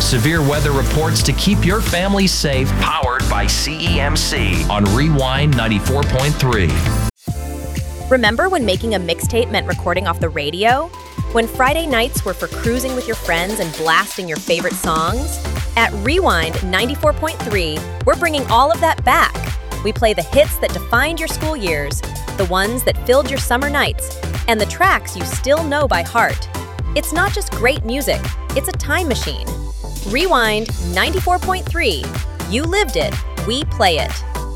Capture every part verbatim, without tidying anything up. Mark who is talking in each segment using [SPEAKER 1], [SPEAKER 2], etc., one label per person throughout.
[SPEAKER 1] severe weather reports to keep your family safe, powered by C E M C on Rewind ninety-four point three.
[SPEAKER 2] Remember when making a mixtape meant recording off the radio? When Friday nights were for cruising with your friends and blasting your favorite songs? At Rewind ninety-four point three, we're bringing all of that back. We play the hits that defined your school years, the ones that filled your summer nights, and the tracks you still know by heart. It's not just great music, it's a time machine. Rewind ninety-four point three. You lived it, we play it.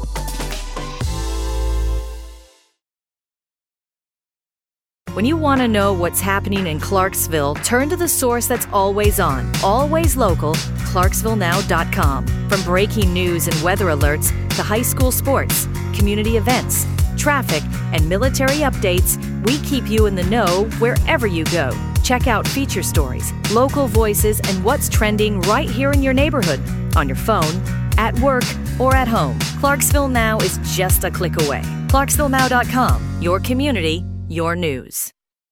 [SPEAKER 3] When you want to know what's happening in Clarksville, turn to the source that's always on, always local, Clarksville Now dot com. From breaking news and weather alerts to high school sports, community events, traffic, and military updates, we keep you in the know wherever you go. Check out feature stories, local voices, and what's trending right here in your neighborhood, on your phone, at work, or at home. Clarksville Now is just a click away. Clarksville Now dot com, your community, your news.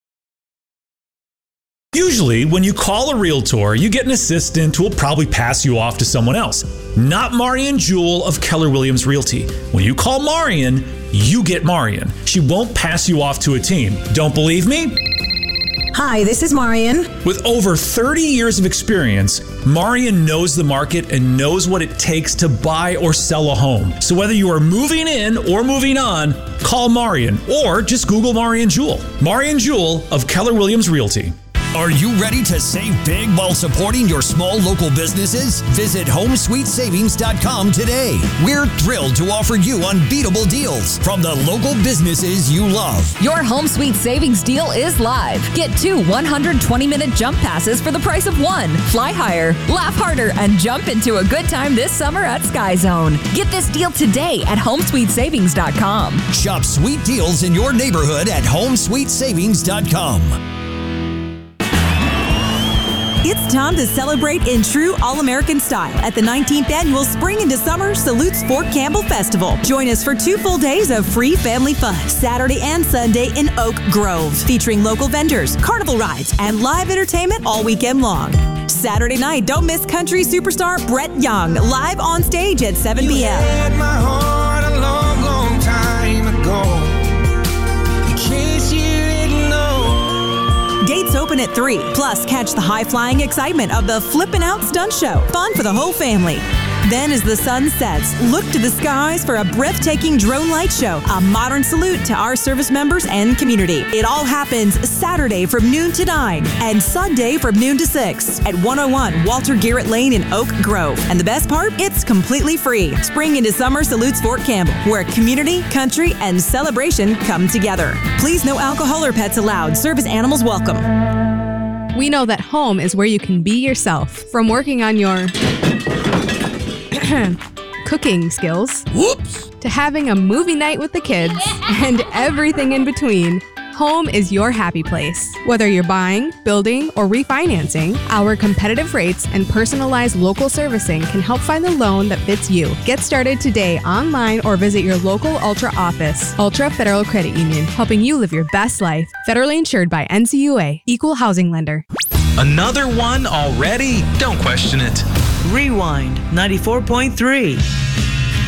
[SPEAKER 4] Usually, when you call a realtor, you get an assistant who will probably pass you off to someone else. Not Marian Jewell of Keller Williams Realty. When you call Marian, you get Marian. She won't pass you off to a team. Don't believe me?
[SPEAKER 5] Hi, this is Marian.
[SPEAKER 4] With over thirty years of experience, Marian knows the market and knows what it takes to buy or sell a home. So whether you are moving in or moving on, call Marian or just Google Marian Jewell. Marian Jewell of Keller Williams Realty.
[SPEAKER 6] Are you ready to save big while supporting your small local businesses? Visit home sweet savings dot com today. We're thrilled to offer you unbeatable deals from the local businesses you love.
[SPEAKER 7] Your Home Sweet Savings deal is live. Get two one hundred twenty minute jump passes for the price of one. Fly higher, laugh harder, and jump into a good time this summer at Sky Zone. Get this deal today at home sweet savings dot com.
[SPEAKER 6] Shop sweet deals in your neighborhood at home sweet savings dot com.
[SPEAKER 5] It's time to celebrate in true All-American style at the nineteenth Annual Spring into Summer Salutes Fort Campbell Festival. Join us for two full days of free family fun, Saturday and Sunday in Oak Grove, featuring local vendors, carnival rides, and live entertainment all weekend long. Saturday night, don't miss country superstar Brett Young, live on stage at seven p.m.
[SPEAKER 8] You had my heart a long, long time ago. In case you didn't know.
[SPEAKER 5] Gates open at three. Plus, catch the high-flying excitement of the Flippin' Out Stunt Show. Fun for the whole family. Then, as the sun sets, look to the skies for a breathtaking drone light show, a modern salute to our service members and community. It all happens Saturday from noon to nine and Sunday from noon to six at one oh one Walter Garrett Lane in Oak Grove. And the best part? It's completely free. Spring into Summer salutes Fort Campbell, where community, country, and celebration come together. Please, no alcohol or pets allowed. Service animals welcome.
[SPEAKER 9] We know that home is where you can be yourself. From working on your cooking skills,
[SPEAKER 6] Whoops!
[SPEAKER 9] to having a movie night with the kids, and everything in between, home is your happy place. Whether you're buying, building, or refinancing, our competitive rates and personalized local servicing can help find the loan that fits you. Get started today online or visit your local Ultra office. Ultra Federal Credit Union, helping you live your best life. Federally insured by N C U A, Equal Housing Lender.
[SPEAKER 1] Another one already? Don't question it.
[SPEAKER 10] Rewind ninety-four point three.